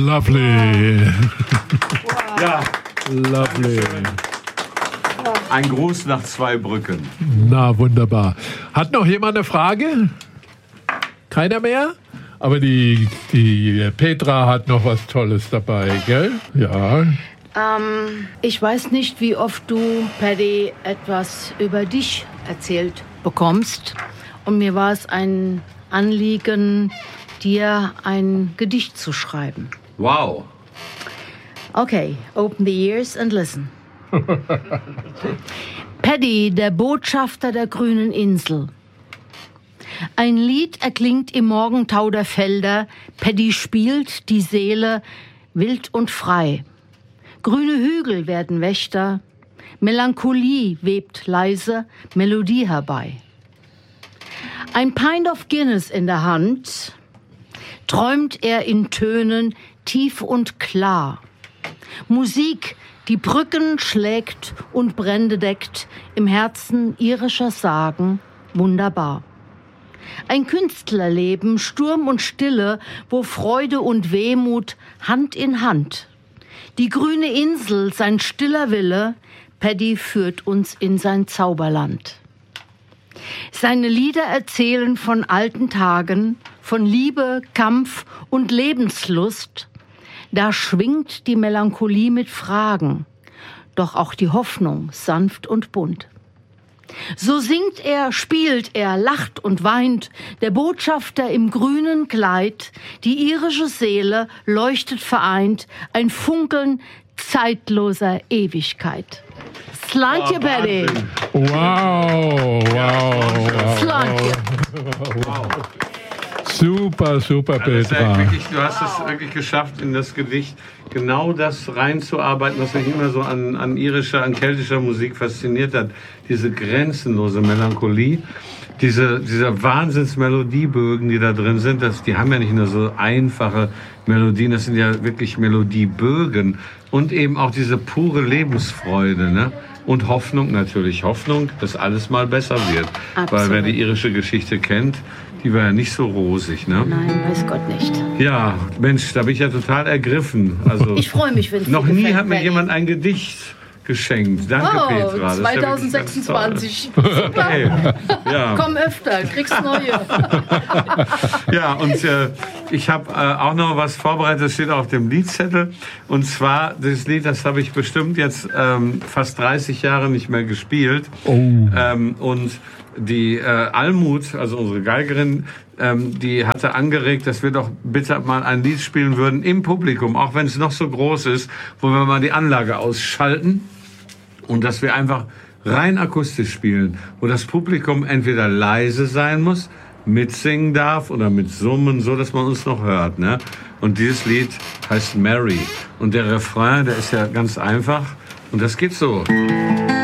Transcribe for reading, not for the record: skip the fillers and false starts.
Lovely. Ja, Lovely. ein Gruß nach Zweibrücken. Na, wunderbar. Hat noch jemand eine Frage? Keiner mehr? Aber die Petra hat noch was Tolles dabei, gell? Ja. Ich weiß nicht, wie oft du, Paddy, etwas über dich erzählt bekommst. Und mir war es ein Anliegen, dir ein Gedicht zu schreiben. Wow. Okay, open the ears and listen. Paddy, der Botschafter der grünen Insel. Ein Lied erklingt im Morgentau der Felder. Paddy spielt die Seele wild und frei. Grüne Hügel werden Wächter. Melancholie webt leise Melodie herbei. Ein Pint of Guinness in der Hand, träumt er in Tönen tief und klar. Musik, die Brücken schlägt und Brände deckt, im Herzen irischer Sagen wunderbar. Ein Künstlerleben, Sturm und Stille, wo Freude und Wehmut Hand in Hand. Die grüne Insel, sein stiller Wille, Paddy führt uns in sein Zauberland. Seine Lieder erzählen von alten Tagen, von Liebe, Kampf und Lebenslust. Da schwingt die Melancholie mit Fragen, doch auch die Hoffnung sanft und bunt. So singt er, spielt er, lacht und weint, der Botschafter im grünen Kleid, die irische Seele leuchtet vereint, ein Funkeln zeitloser Ewigkeit. Slantje, Paddy. Wow. Slantje. Wow. Super, super, Petra. Du hast es wirklich geschafft, in das Gedicht genau das reinzuarbeiten, was mich immer so an irischer, an keltischer Musik fasziniert hat. Diese grenzenlose Melancholie, dieser Wahnsinnsmelodiebögen, die da drin sind, die haben ja nicht nur so einfache Melodien, das sind ja wirklich Melodiebögen. Und eben auch diese pure Lebensfreude, ne? Und Hoffnung natürlich. Hoffnung, dass alles mal besser wird. Absolut. Weil wer die irische Geschichte kennt, die war ja nicht so rosig, ne? Nein, weiß Gott nicht. Ja, Mensch, da bin ich ja total ergriffen. Also, Ich freue mich, wenn es noch dir nie gefällt, hat mir Paddy. jemand ein Gedicht geschenkt. Danke, Petra. Das ist ja wirklich ganz 2026. toll. Okay. Ja. Komm öfter, kriegst neue. Ja, und ich habe auch noch was vorbereitet, das steht auf dem Liedzettel. Und zwar, das Lied, das habe ich bestimmt jetzt fast 30 Jahre nicht mehr gespielt. Oh. Und die Almut, also unsere Geigerin, die hatte angeregt, dass wir doch bitte mal ein Lied spielen würden im Publikum, auch wenn es noch so groß ist, wo wir mal die Anlage ausschalten und dass wir einfach rein akustisch spielen, wo das Publikum entweder leise sein muss, mitsingen darf oder mitsummen, so dass man uns noch hört, ne? Und dieses Lied heißt Mary und der Refrain, der ist ja ganz einfach und das geht so.